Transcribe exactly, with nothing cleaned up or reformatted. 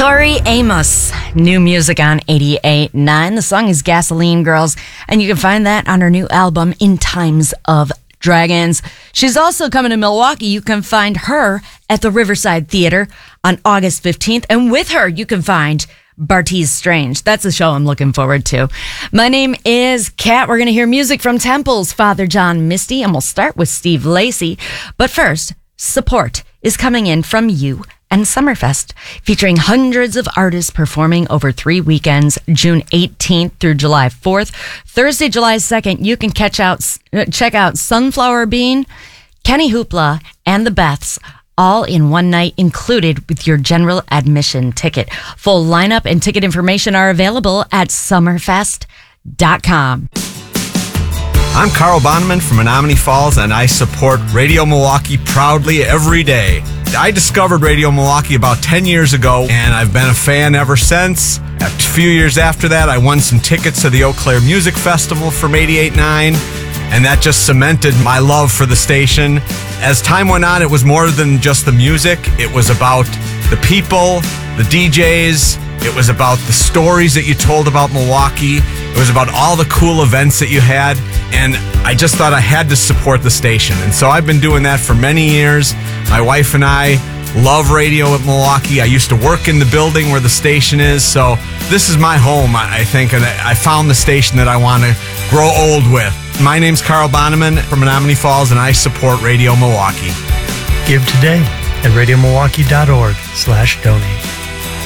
Tori Amos, new music on eighty-eight point nine. The song is Gasoline Girls, and you can find that on her new album, In Times of Dragons. She's also coming to Milwaukee. You can find her at the Riverside Theater on August fifteenth, and with her, you can find Bartees Strange. That's a show I'm looking forward to. My name is Kat. We're going to hear music from Temple's Father John Misty, and we'll start with Steve Lacy. But first, support is coming in from you and Summerfest, featuring hundreds of artists performing over three weekends, June eighteenth through July fourth. Thursday, July second, you can catch out, check out Sunflower Bean, Kenny Hoopla, and the Beths, all in one night, included with your general admission ticket. Full lineup and ticket information are available at summerfest dot com. I'm Carl Bonneman from Menominee Falls, and I support Radio Milwaukee proudly every day. I discovered Radio Milwaukee about ten years ago, and I've been a fan ever since. A few years after that, I won some tickets to the Eau Claire Music Festival from eighty-eight point nine, and that just cemented my love for the station. As time went on, it was more than just the music. It was about the people, the D Js. It was about the stories that you told about Milwaukee. It was about all the cool events that you had. And I just thought I had to support the station. And so I've been doing that for many years. My wife and I love radio at Milwaukee. I used to work in the building where the station is. So this is my home, I think. And I found the station that I want to grow old with. My name's Carl Bonneman from Menominee Falls, and I support Radio Milwaukee. Give today at radiomilwaukee dot org slash donate.